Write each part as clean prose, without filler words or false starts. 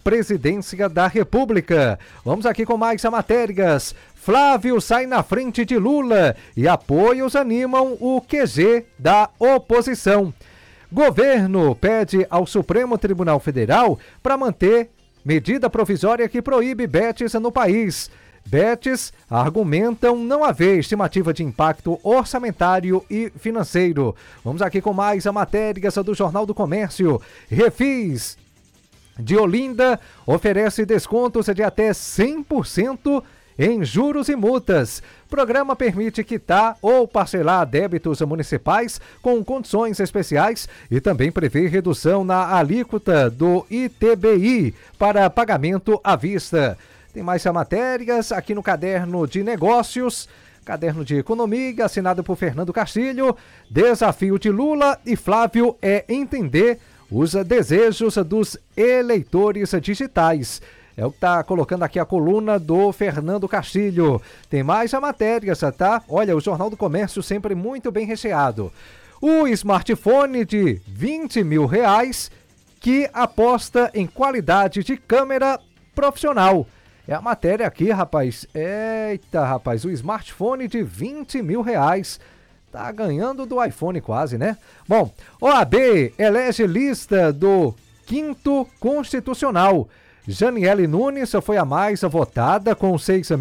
presidência da República. Vamos aqui com mais matérias. Flávio sai na frente de Lula e apoios animam o QG da oposição. Governo pede ao Supremo Tribunal Federal para manter medida provisória que proíbe bets no país. Bets argumentam não haver estimativa de impacto orçamentário e financeiro. Vamos aqui com mais matérias do Jornal do Comércio. Refis de Olinda oferece descontos de até 100% em juros e multas. Programa permite quitar ou parcelar débitos municipais com condições especiais e também prevê redução na alíquota do ITBI para pagamento à vista. Tem mais matérias aqui no Caderno de Negócios, Caderno de Economia, assinado por Fernando Castilho. Desafio de Lula e Flávio é entender os desejos dos eleitores digitais. É o que está colocando aqui a coluna do Fernando Castilho. Tem mais matérias, tá? Olha, o Jornal do Comércio sempre muito bem recheado. O smartphone de R$20 mil que aposta em qualidade de câmera profissional. É a matéria aqui, rapaz. Eita, rapaz, o smartphone de R$20 mil. Tá ganhando do iPhone quase, né? Bom, OAB elege lista do 5º Constitucional. Janiele Nunes foi a mais votada com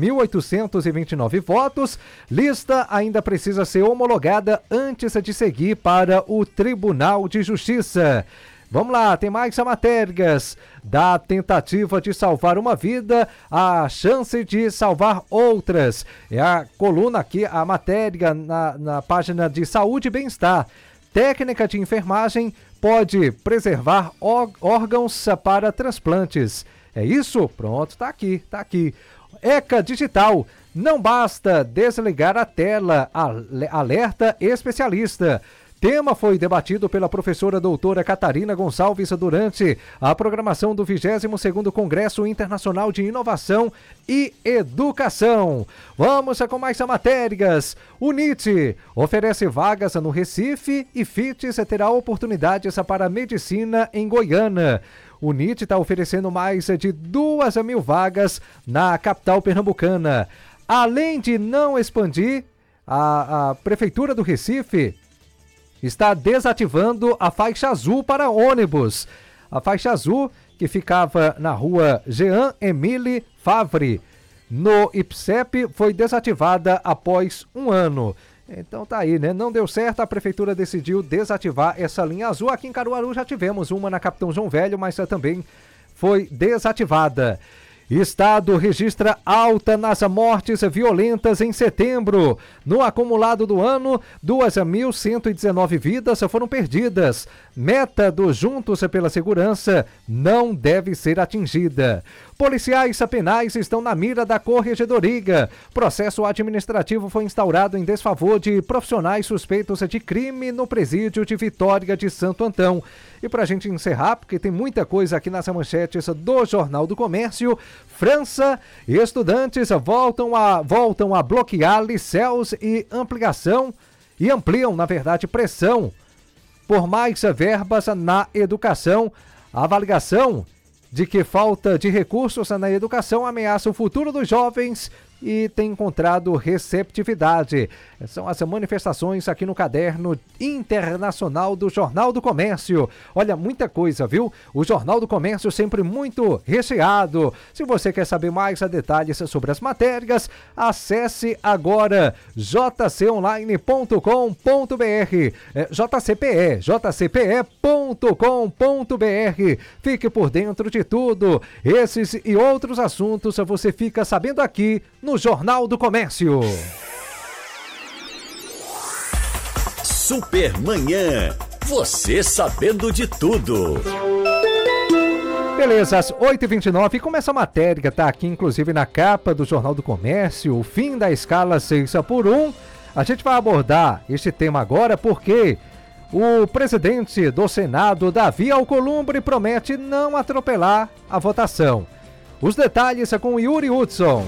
6.829 votos. Lista ainda precisa ser homologada antes de seguir para o Tribunal de Justiça. Vamos lá, tem mais matérias. Da tentativa de salvar uma vida, a chance de salvar outras. É a coluna aqui, a matéria na página de Saúde e Bem-Estar. Técnica de enfermagem pode preservar órgãos para transplantes. É isso? Pronto, tá aqui. ECA Digital. Não basta desligar a tela. Alerta especialista. Tema foi debatido pela professora doutora Catarina Gonçalves durante a programação do 22º Congresso Internacional de Inovação e Educação. Vamos com mais matérias. O NIT oferece vagas no Recife e FITES terá oportunidades para medicina em Goiânia. O NIT está oferecendo mais de 2.000 vagas na capital pernambucana. Além de não expandir, a Prefeitura do Recife está desativando a faixa azul para ônibus. A faixa azul que ficava na rua Jean Emile Favre, no IPSEP, foi desativada após um ano. Então tá aí, né? Não deu certo, a prefeitura decidiu desativar essa linha azul. Aqui em Caruaru já tivemos uma na Capitão João Velho, mas também foi desativada. Estado registra alta nas mortes violentas em setembro. No acumulado do ano, 2.119 vidas foram perdidas. Meta do Juntos pela Segurança não deve ser atingida. Policiais penais estão na mira da Corregedoria. Processo administrativo foi instaurado em desfavor de profissionais suspeitos de crime no presídio de Vitória de Santo Antão. E para a gente encerrar, porque tem muita coisa aqui nas manchetes do Jornal do Comércio, França, estudantes voltam a bloquear liceus e ampliam, na verdade, pressão por mais verbas na educação. A avaliação de que falta de recursos na educação ameaça o futuro dos jovens e tem encontrado receptividade. São as manifestações aqui no Caderno Internacional do Jornal do Comércio. Olha, muita coisa, viu? O Jornal do Comércio sempre muito recheado. Se você quer saber mais detalhes sobre as matérias, acesse agora jconline.com.br, jcpe.com.br. Fique por dentro de tudo. Esses e outros assuntos você fica sabendo aqui no Jornal do Comércio. Supermanhã, você sabendo de tudo. Beleza, às 8h29, como essa matéria tá aqui inclusive na capa do Jornal do Comércio, o fim da escala 6x1, a gente vai abordar este tema agora porque o presidente do Senado, Davi Alcolumbre, promete não atropelar a votação. Os detalhes com Yuri Hudson.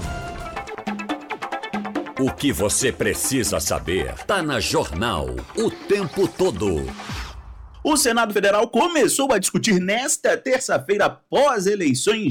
O que você precisa saber tá na Jornal o tempo todo. O Senado Federal começou a discutir nesta terça-feira, pós-eleições